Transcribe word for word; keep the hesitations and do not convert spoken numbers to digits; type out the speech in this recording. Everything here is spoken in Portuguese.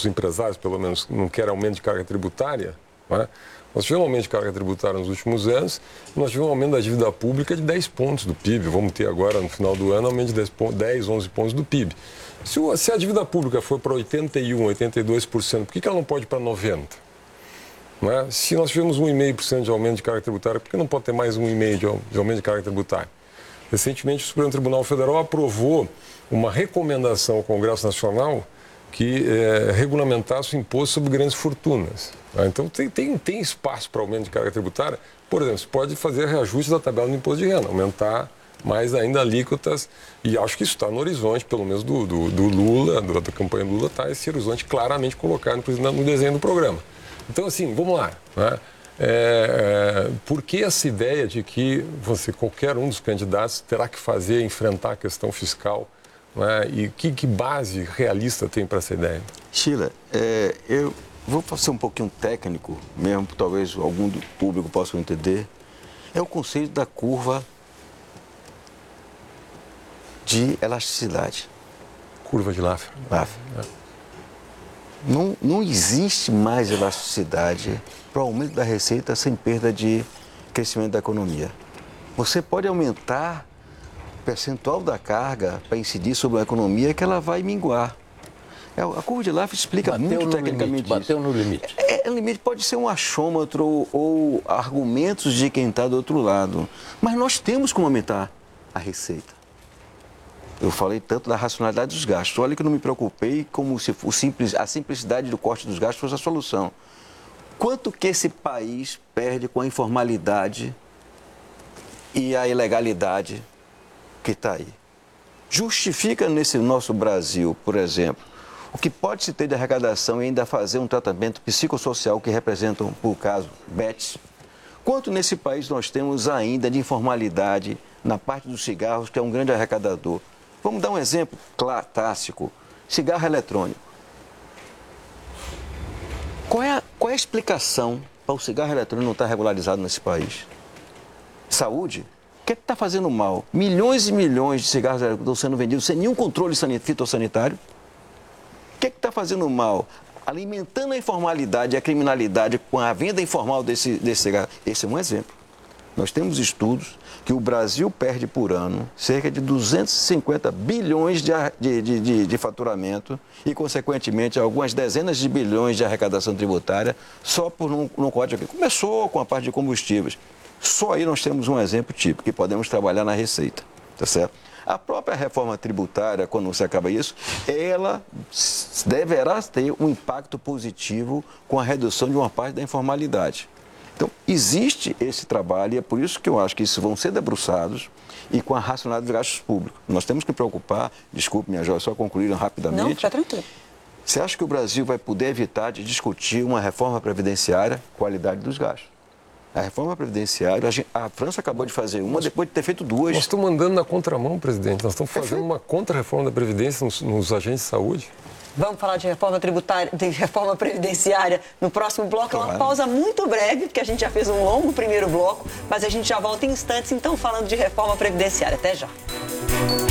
os empresários, pelo menos, não querem aumento de carga tributária, não é? Nós tivemos um aumento de carga tributária nos últimos anos, nós tivemos um aumento da dívida pública de dez pontos do P I B. Vamos ter agora, no final do ano, um aumento de dez, onze pontos do P I B. Se, o, se a dívida pública for para oitenta e um, oitenta e dois por cento, por que, que ela não pode ir para noventa por cento? Não é? Se nós tivemos um vírgula cinco por cento de aumento de carga tributária, por que não pode ter mais um vírgula cinco por cento de aumento de carga tributária? Recentemente, o Supremo Tribunal Federal aprovou uma recomendação ao Congresso Nacional que é, regulamentasse o imposto sobre grandes fortunas. Tá? Então, tem, tem, tem espaço para aumento de carga tributária. Por exemplo, você pode fazer reajuste da tabela do imposto de renda, aumentar mais ainda alíquotas, e acho que isso está no horizonte, pelo menos do, do, do Lula, do, da campanha do Lula, está esse horizonte claramente colocado no, no desenho do programa. Então, assim, vamos lá. Né? É, é, por que essa ideia de que você, qualquer um dos candidatos terá que fazer, enfrentar a questão fiscal? Né? E que, que base realista tem para essa ideia? Sheila, é, eu vou ser um pouquinho técnico, mesmo talvez algum do público possa entender. É o conceito da curva de elasticidade. Curva de Laffer. Laffer. É. Não, não existe mais elasticidade para o aumento da receita sem perda de crescimento da economia. Você pode aumentar o percentual da carga para incidir sobre a economia que ela vai minguar. A curva de Laffer explica bateu muito tecnicamente limite, bateu no limite. É, é, o limite pode ser um achômetro ou, ou argumentos de quem está do outro lado. Mas nós temos como aumentar a receita. Eu falei tanto da racionalidade dos gastos. Olha que eu não me preocupei como se o simples, a simplicidade do corte dos gastos fosse a solução. Quanto que esse país perde com a informalidade e a ilegalidade que está aí? Justifica nesse nosso Brasil, por exemplo, o que pode se ter de arrecadação e ainda fazer um tratamento psicossocial que representam, por caso, B E Ts? Quanto nesse país nós temos ainda de informalidade na parte dos cigarros, que é um grande arrecadador? Vamos dar um exemplo clássico. Cigarro eletrônico. Qual é a, qual é a explicação para o cigarro eletrônico não estar regularizado nesse país? Saúde? O que é que está fazendo mal? Milhões e milhões de cigarros estão sendo vendidos sem nenhum controle fitossanitário. O que é que está fazendo mal? Alimentando a informalidade e a criminalidade com a venda informal desse, desse cigarro. Esse é um exemplo. Nós temos estudos que o Brasil perde por ano cerca de duzentos e cinquenta bilhões de, de, de, de faturamento e, consequentemente, algumas dezenas de bilhões de arrecadação tributária só por um, um código que começou com a parte de combustíveis. Só aí nós temos um exemplo típico que podemos trabalhar na receita, tá certo? A própria reforma tributária, quando você acaba isso, ela deverá ter um impacto positivo com a redução de uma parte da informalidade. Então, existe esse trabalho e é por isso que eu acho que isso vão ser debruçados e com a racionalidade dos gastos públicos. Nós temos que preocupar, desculpe, minha joia, só concluíram rapidamente. Não, fica tranquilo. Você acha que o Brasil vai poder evitar de discutir uma reforma previdenciária, qualidade dos gastos? A reforma previdenciária, a França acabou de fazer uma depois de ter feito duas. Nós estamos andando na contramão, presidente. Nós estamos fazendo uma contra-reforma da Previdência nos, nos agentes de saúde. Vamos falar de reforma tributária, de reforma previdenciária no próximo bloco. Claro. É uma pausa muito breve, porque a gente já fez um longo primeiro bloco, mas a gente já volta em instantes, então, falando de reforma previdenciária. Até já.